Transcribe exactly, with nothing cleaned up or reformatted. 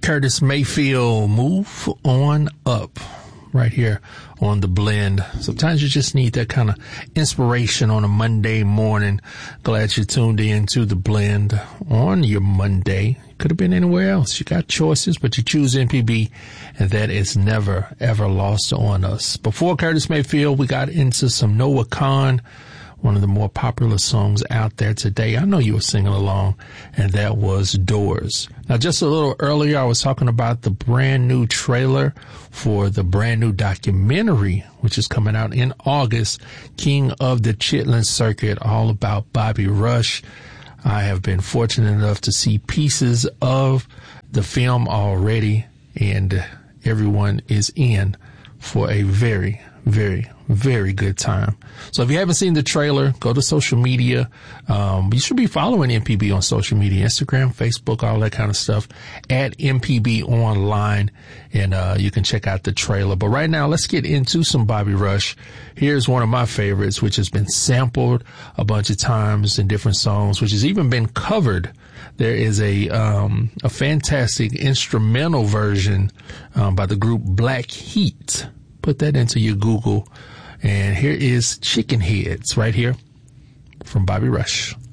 Curtis Mayfield, Move On Up, right here on The Blend. Sometimes you just need that kind of inspiration on a Monday morning. Glad you tuned in to The Blend on your Monday. Could have been anywhere else. You got choices, but you choose M P B, and that is never, ever lost on us. Before Curtis Mayfield, we got into some Noah Kahan, one of the more popular songs out there today. I know you were singing along, and that was Doors. Now, just a little earlier, I was talking about the brand new trailer for the brand new documentary, which is coming out in August, King of the Chitlin Circuit, all about Bobby Rush. I have been fortunate enough to see pieces of the film already, and everyone is in for a very, very, very good time. So if you haven't seen the trailer, go to social media. Um, you should be following M P B on social media, Instagram, Facebook, all that kind of stuff, at M P B Online, and uh, you can check out the trailer. But right now, let's get into some Bobby Rush. Here's one of my favorites, which has been sampled a bunch of times in different songs, which has even been covered. There is a um, a fantastic instrumental version um, by the group Black Heat. Put that into your Google. And here is Chicken Heads right here from Bobby Rush.